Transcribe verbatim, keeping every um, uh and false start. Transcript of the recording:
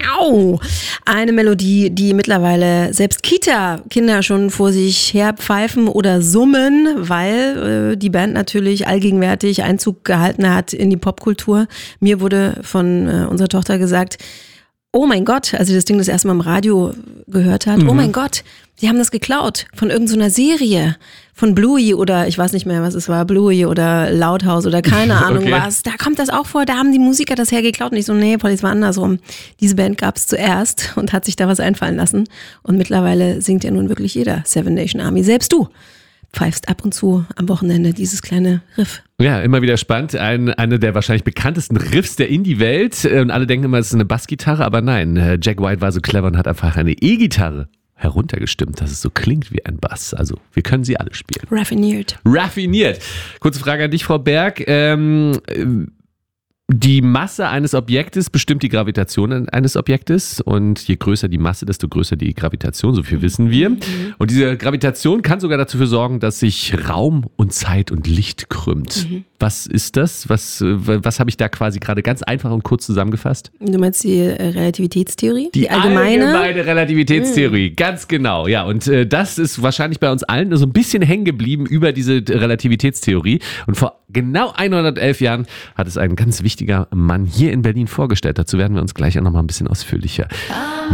Au! Eine Melodie, die mittlerweile selbst Kita-Kinder schon vor sich her pfeifen oder summen, weil äh, die Band natürlich allgegenwärtig Einzug gehalten hat in die Popkultur. Mir wurde von äh, unserer Tochter gesagt, oh mein Gott, als sie das Ding das erste Mal im Radio gehört hat, mhm. oh mein Gott, die haben das geklaut von irgendeiner Serie, von Bluey oder ich weiß nicht mehr, was es war, Bluey oder Loudhouse oder keine Ahnung okay. was. Da kommt das auch vor, da haben die Musiker das hergeklaut und ich so, nee, Polly, es war andersrum. Diese Band gab es zuerst und hat sich da was einfallen lassen und mittlerweile singt ja nun wirklich jeder Seven Nation Army, selbst du pfeifst ab und zu am Wochenende dieses kleine Riff. Ja, immer wieder spannend. Ein, eine der wahrscheinlich bekanntesten Riffs der Indie-Welt. Und alle denken immer, es ist eine Bassgitarre, aber nein, Jack White war so clever und hat einfach eine E-Gitarre heruntergestimmt, dass es so klingt wie ein Bass. Also wir können sie alle spielen. Raffiniert. Raffiniert. Kurze Frage an dich, Frau Berg. Ähm, Die Masse eines Objektes bestimmt die Gravitation eines Objektes und je größer die Masse, desto größer die Gravitation, so viel wissen wir. Und diese Gravitation kann sogar dafür sorgen, dass sich Raum und Zeit und Licht krümmt. Mhm. Was ist das? Was, was habe ich da quasi gerade ganz einfach und kurz zusammengefasst? Du meinst die Relativitätstheorie? Die, die allgemeine? allgemeine Relativitätstheorie, mhm. ganz genau. Ja, und äh, das ist wahrscheinlich bei uns allen so ein bisschen hängen geblieben über diese Relativitätstheorie. Und vor genau hundertelf Jahren hat es einen ganz wichtigen Mann hier in Berlin vorgestellt. Dazu werden wir uns gleich auch noch mal ein bisschen ausführlicher